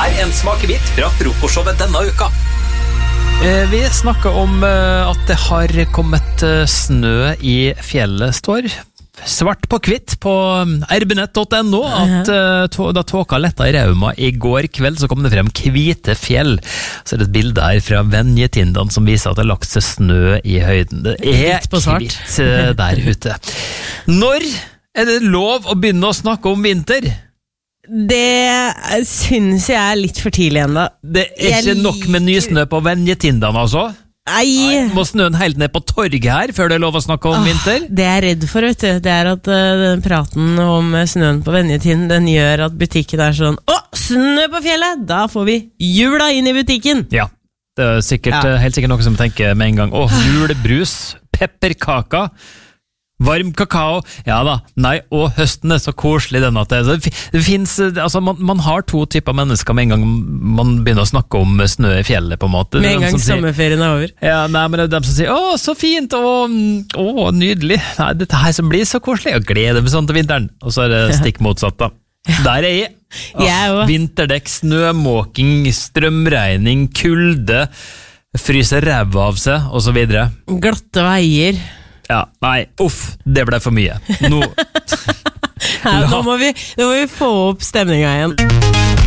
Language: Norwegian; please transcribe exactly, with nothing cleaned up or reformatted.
Her en smakebit fra frokostshowet denne uka. Vi snakker om at det har kommet snø i fjellet, står svart på kvitt på erbinett punktum no at uh, da tåka letta i Rauma i går kveld, så kom det frem hvite fjell. Så er det et bilde her fra Venjetindan som viser at det har lagt seg snø i høyden. Det er kvitt uh, der ute. Når er det lov å begynne å snakke om vinter? Det synes jeg er litt for tidlig enda. Det er jeg ikke nok med nysnø på Venjetindan, altså? Nei. Må snøen helt ned på torget her før det er lov å snakke om Åh, vinter? Det jeg er redd for, vet du, det er at uh, den praten om snøen på Venjetinn, den gjør at butikken er sånn, åh, snø på fjellet, da får vi jula inn i butikken. Ja, det er sikkert, ja. Helt sikkert noe som tenker med en gang, åh, julebrus, pepperkaka, varm kakao, ja da, nei, og høsten er så koselig den at det, det finnes, altså man, man har to typer mennesker med en gang man begynner å snakke om snø i fjellet på en måte. Med en gang sommerferien er over. Ja, nei, men det er dem som sier, åh, så fint, åh, åh, nydelig, nei, dette her som blir så koselig, jeg gleder meg sånn til vinteren, og så er det stikk motsatt da. Der er jeg. Åh, vinterdekk, snømåking, strømregning, kulde, fryser ræv av seg, og så videre. Glatte veier. Ja, nei, uff, det ble for mye. Nå, ja, nå, må vi, nå må vi få opp stemningen igjen.